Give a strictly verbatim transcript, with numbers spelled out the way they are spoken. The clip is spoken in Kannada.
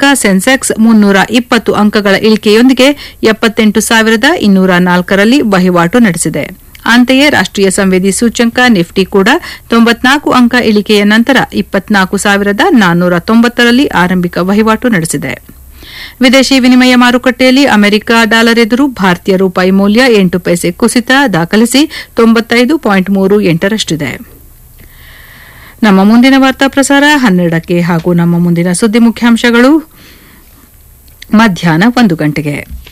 ಸೆನ್ಸೆಕ್ಸ್ ಮುನ್ನೂರ ಇಪ್ಪತ್ತು ಅಂಕಗಳ ಇಳಿಕೆಯೊಂದಿಗೆ ಎಪ್ಪತ್ತೆಂಟು ಸಾವಿರದ ಇನ್ನೂರ ನಾಲ್ಕರಲ್ಲಿ ವಹಿವಾಟು ನಡೆಸಿದೆ. ಅಂತೆಯೇ ರಾಷ್ಟೀಯ ಸಂವೇದಿ ಸೂಚ್ಯಂಕ ನಿಫ್ಟಿ ಕೂಡ ತೊಂಬತ್ನಾಲ್ಕು ಅಂಕ ಇಳಿಕೆಯ ನಂತರ ಇಪ್ಪತ್ನಾಲ್ಕು ಸಾವಿರದ ನಾನ್ನೂರ ತೊಂಬತ್ತರಲ್ಲಿ ಆರಂಭಿಕ ವಹಿವಾಟು ನಡೆಸಿದೆ. ವಿದೇಶಿ ವಿನಿಮಯ ಮಾರುಕಟ್ಟೆಯಲ್ಲಿ ಅಮೆರಿಕ ಡಾಲರ್ ಎದುರು ಭಾರತೀಯ ರೂಪಾಯಿ ಮೌಲ್ಯ ಎಂಟು ಪೈಸೆ ಕುಸಿತ ದಾಖಲಿಸಿ ತೊಂಬತ್ತೈದು ಪಾಯಿಂಟ್ ಮೂರು ಎಂಟರಷ್ಟಿದೆ. ನಮ್ಮ ಮುಂದಿನ ವಾರ್ತಾ ಪ್ರಸಾರ ಹನ್ನೆರಡಕ್ಕೆ ಹಾಗೂ ನಮ್ಮ ಮುಂದಿನ ಸುದ್ದಿ ಮುಖ್ಯಾಂಶಗಳು ಮಧ್ಯಾಹ್ನ ಒಂದು ಗಂಟೆಗೆ.